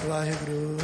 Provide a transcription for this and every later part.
ਵਾਹਿਗੁਰੂ।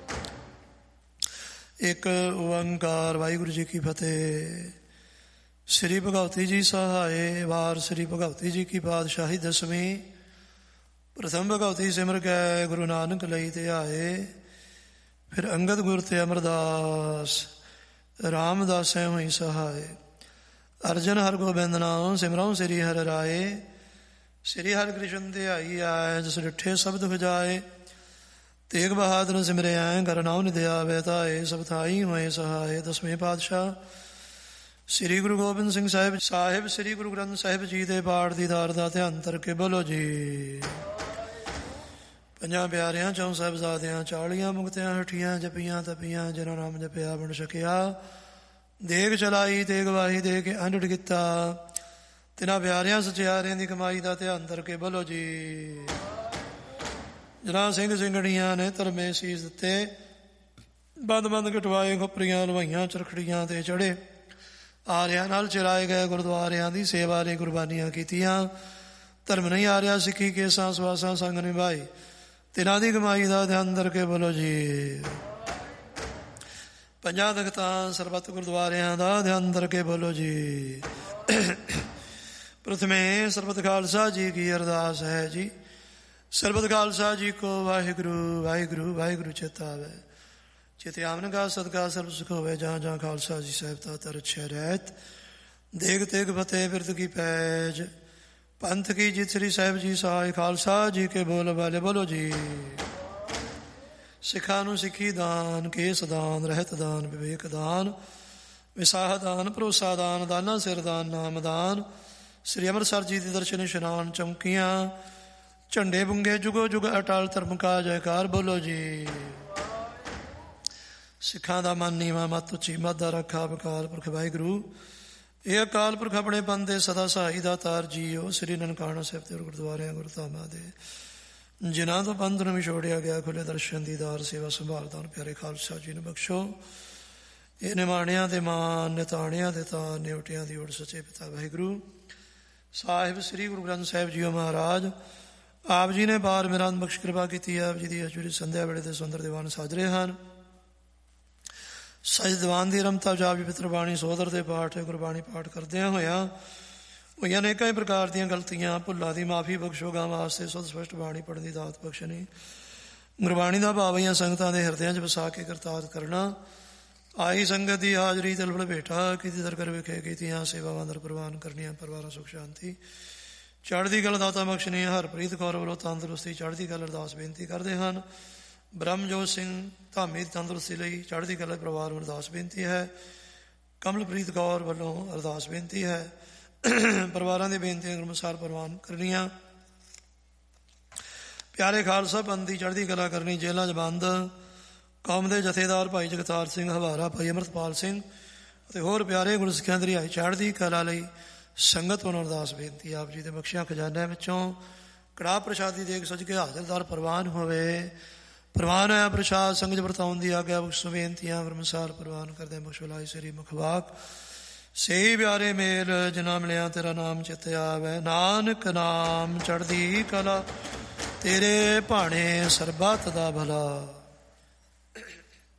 ਇੱਕ ਓੰਕਾਰ। ਵਾਹਿਗੁਰੂ ਜੀ ਕੀ ਫਤਿਹ। ਸ੍ਰੀ ਭਗਵਤੀ ਜੀ ਸਹਾਏ। ਵਾਰ ਸ੍ਰੀ ਭਗਵਤੀ ਜੀ ਕੀ ਪਾਤਸ਼ਾਹੀ ਦਸਵੀਂ। ਪ੍ਰਥਮ ਭਗਵਤੀ ਸਿਮਰ ਕੈ ਗੁਰੂ ਨਾਨਕ ਲਈ ਤੇ ਆਏ। ਫਿਰ ਅੰਗਦ ਗੁਰ ਤੇ ਅਮਰਦਾਸ ਰਾਮਦਾਸੈ ਹੋਈ ਸਹਾਏ। ਅਰਜਨ ਹਰਿ ਗੋਬਿੰਦ ਨਾਮ ਸਿਮਰਉ ਸ੍ਰੀ ਹਰਿ ਰਾਏ। ਸ੍ਰੀ ਹਰਿ ਕ੍ਰਿਸ਼ਨ ਧਿਆਈ ਆਏ ਜਿਸ ਡਿਠੇ ਸ਼ਬਦ ਵਜਾਏ। ਤੇਗ ਬਹਾਦਰ ਸਿਮਰਿਆ ਕਰ ਨਾਉ ਨਿਧਿ ਆਵੈ ਧਾਏ। ਸਭ ਥਾਈ ਹੋਏ ਸਹਾਏ। ਦਸਵੇਂ ਪਾਤਸ਼ਾਹ ਸ੍ਰੀ ਗੁਰੂ ਗੋਬਿੰਦ ਸਿੰਘ ਸਾਹਿਬ ਸ੍ਰੀ ਗੁਰੂ ਗ੍ਰੰਥ ਸਾਹਿਬ ਜੀ ਦੇ ਪਾਠ ਦੀ ਦਾਰ ਦਾ ਧਿਆਨ ਕਰਕੇ ਬੋਲੋ ਜੀ। ਪੰਜਾਂ ਪਿਆਰਿਆਂ ਚੌਂ ਸਾਹਿਬਜ਼ਾਦਿਆਂ 40 ਮੁਕਤਿਆਂ ਹਠੀਆਂ ਜਪੀਆਂ ਤਪੀਆਂ ਜਿਨ੍ਹਾਂ ਨਾਮ ਜਪਿਆ ਬਣ ਸਕਿਆ। ਦੇਗ ਚਲਾਈ ਤੇ ਗਵਾਹੀ ਦੇ ਕੇ ਅੰਡੜ ਕੀਤਾ। ਤਿਨਾਂ ਪਿਆਰਿਆਂ ਸਚਿਆਰਿਆਂ ਦੀ ਕਮਾਈ ਦਾ ਧਿਆਨ ਕਰਕੇ ਬੋਲੋ ਜੀ। ਜਿਨ੍ਹਾਂ ਸਿੰਘ ਸਿੰਘਣੀਆਂ ਨੇ ਧਰਮੇ ਸੀਸ ਦਿੱਤੇ। ਬੰਦ ਬੰਦ ਕਟਵਾਏ ਖੋਪਰੀਆਂ ਲਵਾਈਆਂ ਚਰਖੜੀਆਂ ਤੇ ਚੜੇ। ਆਰਿਆਂ ਨਾਲ ਚਲਾਏ ਗਏ ਗੁਰਦੁਆਰਿਆਂ ਦੀ ਸੇਵਾ ਲਈ ਕੁਰਬਾਨੀਆਂ ਕੀਤੀਆਂ। ਧਰਮ ਨਹੀਂ ਆ ਰਿਹਾ ਸਿੱਖੀ ਕੇਸਾਂ ਸਵਾਸਾਂ ਸੰਗ ਨਿਭਾਈ। ਤਿਨਾਂ ਦੀ ਕਮਾਈ ਦਾ ਧਿਆਨ ਕਰਕੇ ਬੋਲੋ ਜੀ। ਪੰਜਾਂ ਤਖਤਾਂ ਸਰਬੱਤ ਗੁਰਦੁਆਰਿਆਂ ਦਾ ਧਿਆਨ ਕਰਕੇ ਬੋਲੋ ਜੀ। ਪ੍ਰਥਮੇ ਸਰਬੱਤ ਖਾਲਸਾ ਜੀ ਕੀ ਅਰਦਾਸ ਹੈ ਜੀ। ਸਰਬੱਤ ਖਾਲਸਾ ਜੀ ਕੋ ਵਾਹਿਗੁਰੂ ਵਾਹਿਗੁਰੂ ਵਾਹਿਗੁਰੂ ਚੇਤਾ ਆਵੇ। ਚਿਤ ਆਮਨ ਕਾ ਸਦਕਾ ਸਰਬ ਸੁਖ ਹੋਵੇ। ਜਾਂ ਜਾਂ ਖਾਲਸਾ ਜੀ ਸਾਹਿਬ ਤਾ ਤਰ ਅੱਛੇ ਰਹਿਤ। ਦੇਗ ਤੇਗ ਫਤਿਹ ਬਿਰਦ ਕੀ ਪੈਜ। ਪੰਥ ਕੀ ਜਿਤ ਸ੍ਰੀ ਸਾਹਿਬ ਜੀ ਸਹਾਇ। ਖਾਲਸਾ ਜੀ ਕੇ ਬੋਲ ਵਾਲੇ ਬੋਲੋ ਜੀ। ਸਿੱਖਾਂ ਨੂੰ ਸਿੱਖੀ ਦਾਨ ਕੇਸ ਦਾਨ ਰਹਿਤ ਦਾਨ ਵਿਵੇਕ ਦਾਨ ਵਿਸਾਹ ਦਾਨ ਭਰੋਸਾ ਦਾਨ ਦਾਨਾ ਸਿਰ ਦਾਨ ਨਾਮ ਦਾਨ। ਸ੍ਰੀ ਅੰਮ੍ਰਿਤਸਰ ਜੀ ਦੇ ਦਰਸ਼ਨ ਇਸ਼ਨਾਨ ਚੌਂਕੀਆਂ ਝੰਡੇ ਬੁੰਗੇ ਜੁਗੋ ਜੁਗ ਅਟਲ ਧਰਮ ਕਾ ਜੈਕਾਰ ਬੋਲੋ ਜੀ। ਸਿੱਖਾਂ ਦਾ ਮਨ ਨੀਵਾਂ ਮੱਤ ਉੱਚੀ ਮੱਤ ਦਾ ਰੱਖਾ ਅਕਾਲ ਪੁਰਖ ਵਾਹਿਗੁਰੂ। ਇਹ ਅਕਾਲ ਪੁਰਖ ਆਪਣੇ ਪੰਥ ਦੇ ਸਦਾ ਸਹਾਈ ਦਾ ਤਾਰ ਜੀਓ। ਸ੍ਰੀ ਨਨਕਾਣਾ ਸਾਹਿਬ ਤੇ ਗੁਰਦੁਆਰਿਆਂ ਗੁਰਧਾਮਾਂ ਦੇ ਜਿਨ੍ਹਾਂ ਤੋਂ ਪੰਥ ਨੂੰ ਵਿਛੋੜਿਆ ਗਿਆ ਖੁੱਲੇ ਦਰਸ਼ਨ ਦੀਦਾਰ ਸੇਵਾ ਸੰਭਾਲ ਦਾਨ ਪਿਆਰੇ ਖਾਲਸਾ ਜੀ ਨੂੰ ਬਖਸ਼ੋ। ਇਹ ਨਿਮਾਣਿਆਂ ਦੇ ਮਾਨ ਨਿਤਾਣਿਆਂ ਦੇ ਤਾਨ ਨਿਉਟਿਆਂ ਦੀ ਓਟ ਸੱਚੇ ਪਿਤਾ ਵਾਹਿਗੁਰੂ ਸਾਹਿਬ ਸ੍ਰੀ ਗੁਰੂ ਗ੍ਰੰਥ ਸਾਹਿਬ ਜੀਓ ਮਹਾਰਾਜ ਆਪ ਜੀ ਨੇ ਬਾਰ ਮਿਹਰਾਂ ਬਖਸ਼ ਕਿਰਪਾ ਕੀਤੀ। ਆਪ ਜੀ ਦੀ ਹਜ਼ੂਰੀ ਸੰਧਿਆ ਵੇਲੇ ਦੇ ਸੁੰਦਰ ਦੀਵਾਨ ਸਾਜਰੇ ਹਨ। ਸਜ ਦੀਵਾਨ ਦੀ ਰਮਤਾ ਜਾਪ ਜੀ ਪਿਤਰ ਬਾਣੀ ਸੋਦਰ ਦੇ ਪਾਠ ਗੁਰਬਾਣੀ ਪਾਠ ਕਰਦਿਆਂ ਹੋਇਆਂ ਹੋਈਆਂ ਨੇ ਕਈ ਪ੍ਰਕਾਰ ਦੀਆਂ ਗਲਤੀਆਂ ਭੁੱਲਾਂ ਦੀ ਮਾਫੀ ਬਖਸ਼ੋਗਾ ਵਾਸਤੇ ਸੁਧ ਸਪਸ਼ਟ ਬਾਣੀ ਪੜ੍ਹਨ ਦੀ ਦਾਤ ਬਖਸ਼ਣੀ। ਗੁਰਬਾਣੀ ਦਾ ਭਾਵ ਸੰਗਤਾਂ ਦੇ ਹਿਰਦਿਆਂ 'ਚ ਵਸਾ ਕੇ ਕਰਤਾਰ ਕਰਨਾ। ਆਈ ਸੰਗਤ ਦੀ ਹਾਜ਼ਰੀ ਤਲਬੜ ਭੇਟਾ ਕੀਤੀ ਦਰਗਰ ਵਿਖੇ ਕੀਤੀਆਂ ਸੇਵਾਵਾਂ ਦਰ ਪ੍ਰਵਾਨ ਕਰਨੀਆਂ। ਪਰਿਵਾਰਾਂ ਸੁਖ ਸ਼ਾਂਤੀ ਚੜ੍ਹਦੀ ਕਲਾ ਦਾਤਾ ਬਖਸ਼ਣੀ। ਹਰਪ੍ਰੀਤ ਕੌਰ ਵੱਲੋਂ ਤੰਦਰੁਸਤੀ ਚੜ੍ਹਦੀ ਕਲਾ ਅਰਦਾਸ ਬੇਨਤੀ ਕਰਦੇ ਹਨ। ਬ੍ਰਹਮਜੋਤ ਸਿੰਘ ਧਾਮੀ ਦੀ ਤੰਦਰੁਸਤੀ ਲਈ ਚੜ੍ਹਦੀ ਕਲਾ ਪਰਿਵਾਰ ਨੂੰ ਅਰਦਾਸ ਬੇਨਤੀ ਹੈ। ਕਮਲਪ੍ਰੀਤ ਕੌਰ ਵੱਲੋਂ ਅਰਦਾਸ ਬੇਨਤੀ ਹੈ। ਪਰਿਵਾਰਾਂ ਦੀ ਬੇਨਤੀਆਂ ਅਨੁਸਾਰ ਪ੍ਰਵਾਨ ਕਰਨੀਆਂ। ਪਿਆਰੇ ਖਾਲਸਾ ਪੰਥ ਦੀ ਚੜ੍ਹਦੀ ਕਲਾ ਕਰਨੀ। ਜੇਲ੍ਹਾਂ 'ਚ ਬੰਦ ਕੌਮ ਦੇ ਜਥੇਦਾਰ ਭਾਈ ਜਗਤਾਰ ਸਿੰਘ ਹਵਾਰਾ ਭਾਈ ਅੰਮ੍ਰਿਤਪਾਲ ਸਿੰਘ ਅਤੇ ਹੋਰ ਪਿਆਰੇ ਗੁਰਸਿੱਖਾਂ ਦੀ ਰਿਹਾਈ ਚੜ੍ਹਦੀ ਕਲਾ ਲਈ ਸੰਗਤ ਵੱਲੋਂ ਅਰਦਾਸ ਬੇਨਤੀ। ਆਪ ਜੀ ਦੇ ਬਖਸ਼ਿਆਂ ਖਜ਼ਾਨਿਆਂ ਵਿੱਚੋਂ ਕੜਾਹ ਪ੍ਰਸ਼ਾਦੀ ਦੇਗ ਸੱਜ ਕੇ ਹਾਜ਼ਰਦਾਰ ਪ੍ਰਵਾਨ ਹੋਵੇ। ਪ੍ਰਵਾਨ ਹੋਇਆ ਪ੍ਰਸ਼ਾਦ ਸੰਗਤ ਵਰਤਾਉਣ ਦੀ ਆਗਿਆ ਬਖਸ਼ੋ। ਬੇਨਤੀਆਂ ਬ੍ਰਹਮਸਾਰ ਪ੍ਰਵਾਨ ਕਰਦੇ ਬਖਸ਼ੋਲਾਈ ਸ੍ਰੀ ਮੁਖਵਾਕ ਸਹੀ ਪਿਆਰੇ ਮੇਲ ਜਿਨ੍ਹਾਂ ਮਿਲਿਆ ਤੇਰਾ ਨਾਮ ਚਿੱਤ ਆਵੈ। ਨਾਨਕ ਨਾਮ ਚੜ੍ਹਦੀ ਕਲਾ ਤੇਰੇ ਭਾਣੇ ਸਰਬੱਤ ਦਾ ਭਲਾ।